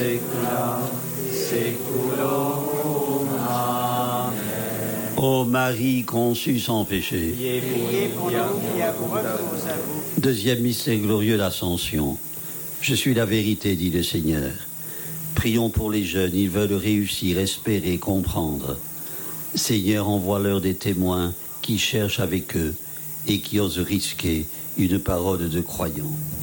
saecula saeculorum. Amen. Ô Marie conçue sans péché. Priez pour nous qui avons recours à vous. Deuxième mystère glorieux, l'Ascension. Je suis la vérité, dit le Seigneur. Prions pour les jeunes, ils veulent réussir, espérer, comprendre. Seigneur, envoie-leur des témoins qui cherchent avec eux et qui osent risquer une parole de croyant.